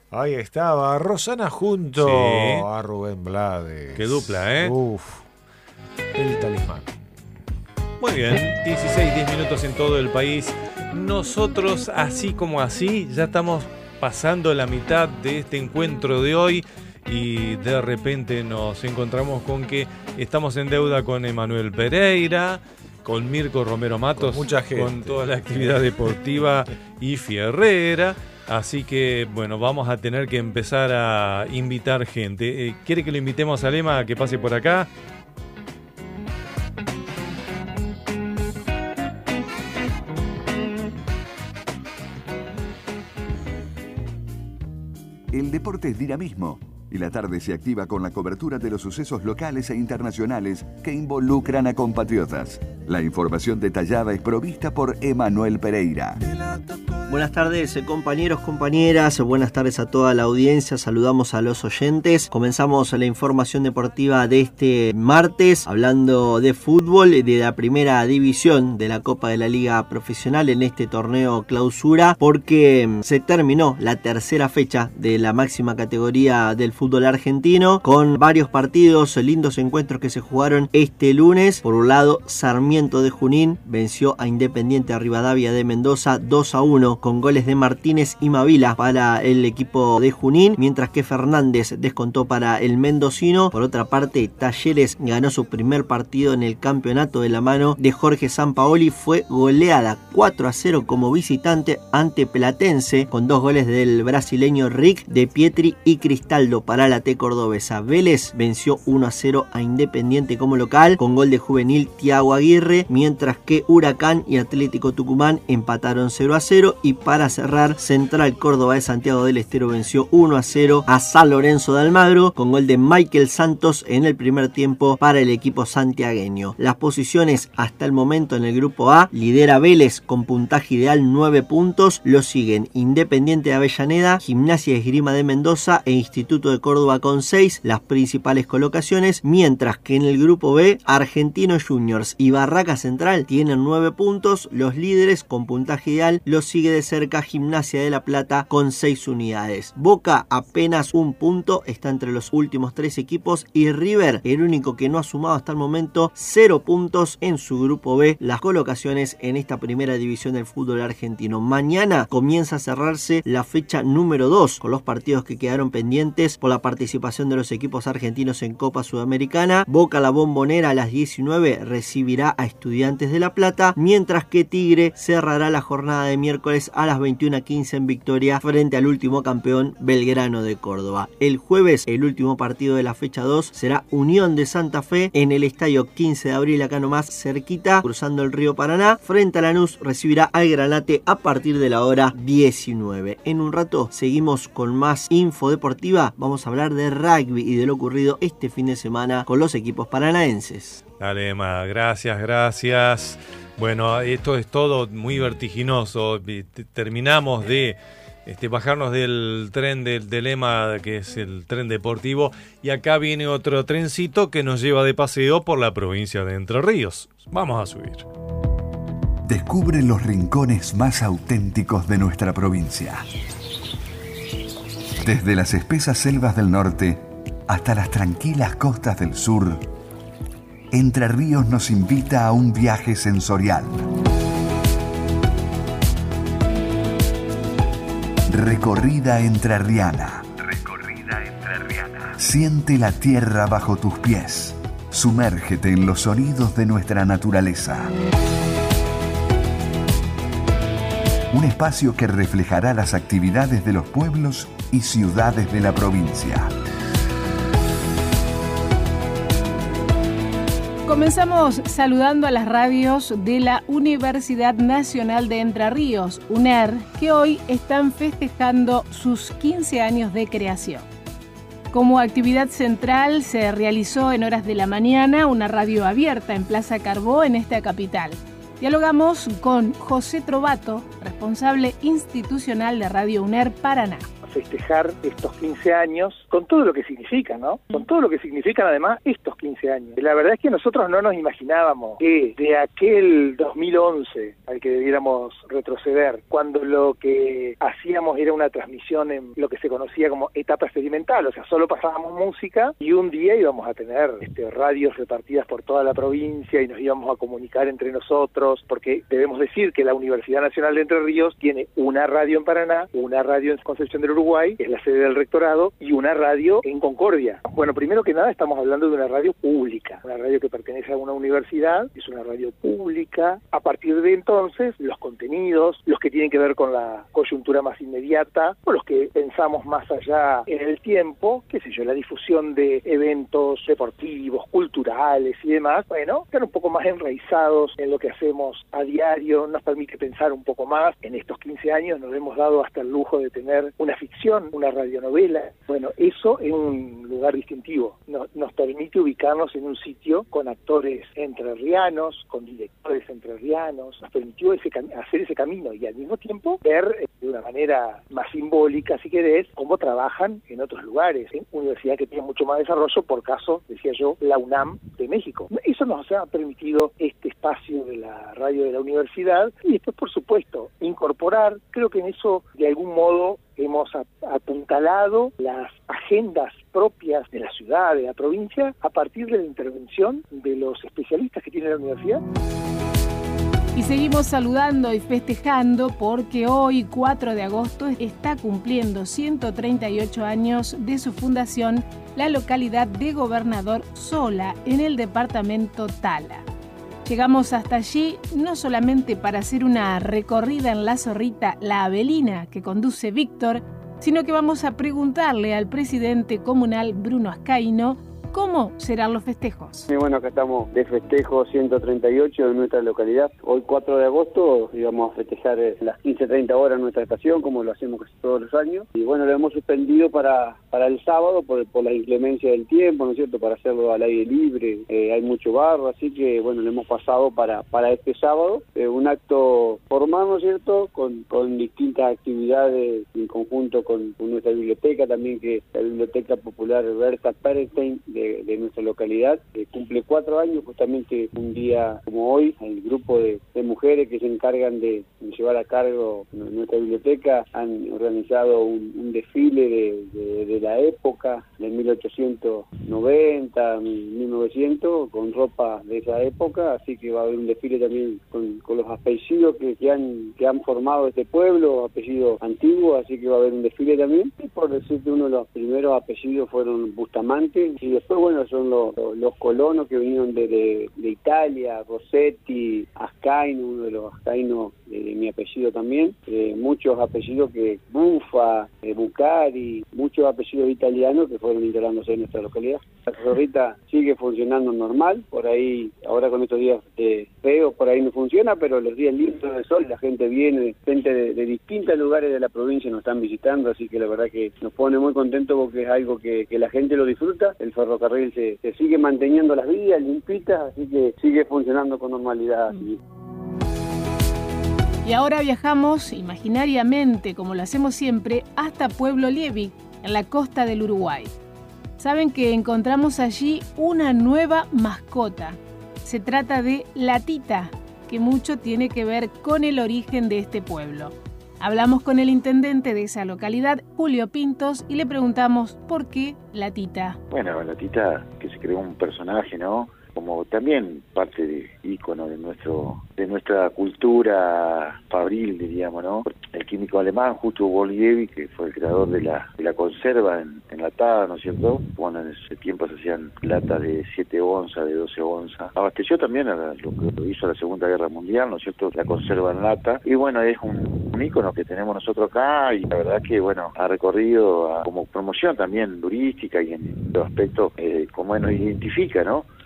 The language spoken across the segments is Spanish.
Ahí estaba Rosana junto a Rubén Blades. Qué dupla, ¿eh? Uf, el talismán. Muy bien, 10 minutos en todo el país. Nosotros, así como así, ya estamos pasando la mitad de este encuentro de hoy y de repente nos encontramos con que estamos en deuda con Emanuel Pereira, con Mirko Romero Matos, con mucha gente, con toda la actividad deportiva y Fierrera. Así que, bueno, vamos a tener que empezar a invitar gente. ¿Quiere que lo invitemos a Lema a que pase por acá? El deporte es dinamismo y la tarde se activa con la cobertura de los sucesos locales e internacionales que involucran a compatriotas. La información detallada es provista por Emanuel Pereira. Buenas tardes, compañeros, compañeras, buenas tardes a toda la audiencia, saludamos a los oyentes. Comenzamos la información deportiva de este martes, hablando de fútbol, de la primera división de la Copa de la Liga Profesional en este torneo clausura, porque se terminó la tercera fecha de la máxima categoría del fútbol argentino, con varios partidos, lindos encuentros que se jugaron este lunes. Por un lado, Sarmiento de Junín venció a Independiente Rivadavia de Mendoza 2-1, con goles de Martínez y Mavila para el equipo de Junín, mientras que Fernández descontó para el mendocino. Por otra parte, Talleres ganó su primer partido en el campeonato de la mano de Jorge Sampaoli. Fue goleada 4-0 como visitante ante Platense, con 2 goles del brasileño Rick de Pietri y Cristaldo para la T cordobesa. Vélez venció 1-0 a Independiente como local, con gol de juvenil Thiago Aguirre, mientras que Huracán y Atlético Tucumán empataron 0-0. Y para cerrar, Central Córdoba de Santiago del Estero venció 1-0 a San Lorenzo de Almagro, con gol de Michael Santos en el primer tiempo para el equipo santiagueño. Las posiciones hasta el momento en el grupo A: lidera Vélez con puntaje ideal 9 puntos, lo siguen Independiente de Avellaneda, Gimnasia y Esgrima de Mendoza e Instituto de Córdoba con 6, las principales colocaciones, mientras que en el grupo B, Argentinos Juniors y Barraca Central tienen 9 puntos, los líderes con puntaje ideal los sigue de cerca Gimnasia de La Plata con 6 unidades. Boca apenas 1 punto, está entre los últimos 3 equipos, y River, el único que no ha sumado hasta el momento, 0 puntos en su grupo B. Las colocaciones en esta primera división del fútbol argentino. Mañana comienza a cerrarse la fecha número 2 con los partidos que quedaron pendientes por la participación de los equipos argentinos en Copa Sudamericana. Boca La Bombonera a las 19 recibirá a Estudiantes de La Plata, mientras que Tigre cerrará la jornada de miércoles a las 21:15 en Victoria frente al último campeón Belgrano de Córdoba. El jueves, el último partido de la fecha 2 será Unión de Santa Fe en el estadio 15 de abril, acá nomás cerquita, cruzando el río Paraná. Frente a Lanús recibirá al Granate a partir de la hora 19. En un rato seguimos con más info deportiva. Vamos a hablar de rugby y de lo ocurrido este fin de semana con los equipos paranaenses. Dale, Emma, gracias. Bueno, esto es todo muy vertiginoso. Terminamos de bajarnos del tren del EMA, que es el tren deportivo, y acá viene otro trencito que nos lleva de paseo por la provincia de Entre Ríos. Vamos a subir. Descubre los rincones más auténticos de nuestra provincia. Desde las espesas selvas del norte hasta las tranquilas costas del sur, Entre Ríos nos invita a un viaje sensorial. Recorrida entrerriana. Siente la tierra bajo tus pies. Sumérgete en los sonidos de nuestra naturaleza. Un espacio que reflejará las actividades de los pueblos y ciudades de la provincia. Comenzamos saludando a las radios de la Universidad Nacional de Entre Ríos, UNER, que hoy están festejando sus 15 años de creación. Como actividad central se realizó en horas de la mañana una radio abierta en Plaza Carbó, en esta capital. Dialogamos con José Trovato, responsable institucional de Radio UNER Paraná. festejar estos 15 años con todo lo que significa, ¿no? Con todo lo que significan además estos 15 años. La verdad es que nosotros no nos imaginábamos que de aquel 2011 al que debiéramos retroceder, cuando lo que hacíamos era una transmisión en lo que se conocía como etapa experimental, o sea, solo pasábamos música y un día íbamos a tener radios repartidas por toda la provincia y nos íbamos a comunicar entre nosotros, porque debemos decir que la Universidad Nacional de Entre Ríos tiene una radio en Paraná, una radio en Concepción del Uruguay, que es la sede del rectorado, y una radio en Concordia. Bueno, primero que nada estamos hablando de una radio pública, una radio que pertenece a una universidad, es una radio pública. A partir de entonces, los contenidos, los que tienen que ver con la coyuntura más inmediata, o los que pensamos más allá en el tiempo, qué sé yo, la difusión de eventos deportivos, culturales y demás, bueno, están un poco más enraizados en lo que hacemos a diario, nos permite pensar un poco más. En estos 15 años nos hemos dado hasta el lujo de tener una ficción, una radionovela. Bueno, eso es un lugar distintivo. Nos permite ubicarnos en un sitio con actores entrerrianos, con directores entrerrianos. Nos permitió hacer ese camino y al mismo tiempo ver de una manera más simbólica, si querés, cómo trabajan en otros lugares, en universidades que tienen mucho más desarrollo, por caso, decía yo, la UNAM de México. Eso nos ha permitido este espacio de la radio de la universidad y después, por supuesto, incorporar, creo que en eso de algún modo hemos apuntalado las agendas propias de la ciudad, de la provincia, a partir de la intervención de los especialistas que tiene la universidad. Y seguimos saludando y festejando porque hoy, 4 de agosto, está cumpliendo 138 años de su fundación la localidad de Gobernador Sola, en el departamento Tala. Llegamos hasta allí no solamente para hacer una recorrida en la zorrita La Avelina que conduce Víctor, sino que vamos a preguntarle al presidente comunal Bruno Ascaino ¿cómo serán los festejos? Y bueno, acá estamos de festejo 138 de nuestra localidad. Hoy 4 de agosto íbamos a festejar las 15:30 horas en nuestra estación, como lo hacemos casi todos los años. Y bueno, lo hemos suspendido para el sábado por la inclemencia del tiempo, ¿no es cierto?, para hacerlo al aire libre. Hay mucho barro, así que bueno, lo hemos pasado para este sábado. Un acto formal, ¿no es cierto?, con distintas actividades en conjunto con nuestra biblioteca también, que la Biblioteca Popular Berta Perestein de nuestra localidad, cumple 4 años, justamente un día como hoy. El grupo de mujeres que se encargan de llevar a cargo nuestra biblioteca han organizado un desfile de la época, de 1890, 1900, con ropa de esa época, así que va a haber un desfile también con los apellidos que han formado este pueblo, apellidos antiguos, así que va a haber un desfile también. Y por decirte, uno de los primeros apellidos fueron Bustamante, y después, bueno, son los colonos que vinieron de Italia, Rossetti, Ascaino, uno de los Ascaino de mi apellido también, muchos apellidos que Bufa, Bucari, muchos apellidos italianos que fueron instalándose en nuestra localidad. La zorrita sigue funcionando normal, por ahí, ahora con estos días feos, por ahí no funciona, pero los días lindos de sol, la gente viene, gente de distintos lugares de la provincia nos están visitando, así que la verdad que nos pone muy contentos porque es algo que la gente lo disfruta. El ferrocarril se sigue manteniendo las vías limpitas, así que sigue funcionando con normalidad. Y ahora viajamos imaginariamente, como lo hacemos siempre, hasta Pueblo Liebig, en la costa del Uruguay. Saben que encontramos allí una nueva mascota. Se trata de la Tita, que mucho tiene que ver con el origen de este pueblo. Hablamos con el intendente de esa localidad, Julio Pintos, y le preguntamos por qué la Tita. Bueno, la Tita, que se creó un personaje, ¿no?, como también parte de ícono de nuestra cultura fabril, diríamos, ¿no? El químico alemán, Justo Liebig, que fue el creador de la conserva enlatada, ¿no es cierto? Bueno, en ese tiempo se hacían latas de 7 onzas, de 12 onzas. Abasteció también a lo que hizo la Segunda Guerra Mundial, ¿no es cierto?, la conserva en lata. Y bueno, es un ícono que tenemos nosotros acá, y la verdad que, bueno, ha recorrido como promoción también turística y en los aspectos como nos identifica, ¿no?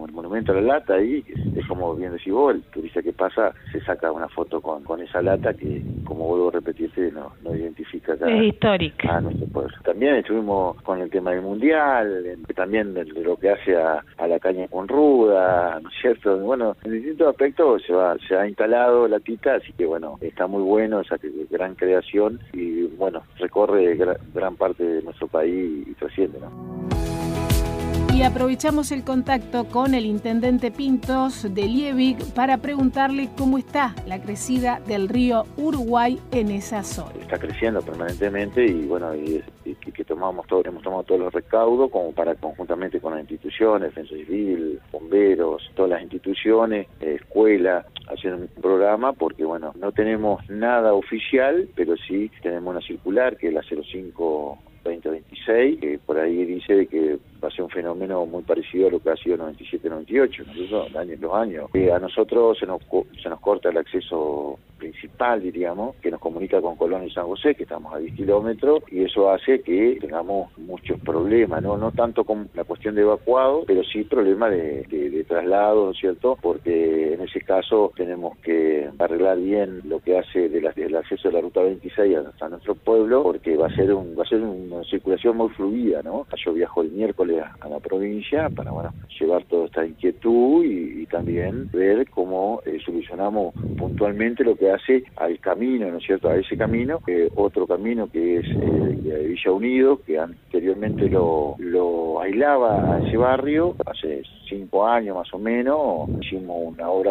un monumento a la lata ahí, es como bien decís vos, el turista que pasa se saca una foto con esa lata que, como vuelvo a repetirte, no identifica acá, es histórica, a nuestro pueblo. También estuvimos con el tema del mundial, también de lo que hace a la caña con ruda, ¿no es cierto? Bueno, en distintos aspectos se ha instalado la Tita, así que bueno, está muy bueno esa gran creación y bueno, recorre gran parte de nuestro país y trasciende, ¿no? Y aprovechamos el contacto con el intendente Pintos de Liebig para preguntarle cómo está la crecida del río Uruguay en esa zona. Está creciendo permanentemente y bueno, y que hemos tomado todos los recaudos como para conjuntamente con las instituciones, Defensa Civil, bomberos, todas las instituciones, escuela, hacer un programa porque bueno, no tenemos nada oficial, pero sí tenemos una circular que es la 05-2026, que por ahí dice que va a ser un fenómeno muy parecido a lo que ha sido 97-98, los años. A nosotros se nos corta el acceso principal, diríamos, que nos comunica con Colón y San José, que estamos a 10 kilómetros, y eso hace que tengamos muchos problemas, no tanto con la cuestión de evacuado, pero sí problemas de traslado, ¿no es cierto? Porque en ese caso tenemos que arreglar bien lo que hace del acceso de la ruta 26 hasta nuestro pueblo, porque va a ser una circulación muy fluida, ¿no? Yo viajo el miércoles a la provincia para llevar toda esta inquietud y también ver cómo solucionamos puntualmente lo que hace al camino, ¿no es cierto? A ese camino, otro camino que es de Villa Unido, que anteriormente lo aislaba a ese barrio, hace 5 años más o menos, hicimos una obra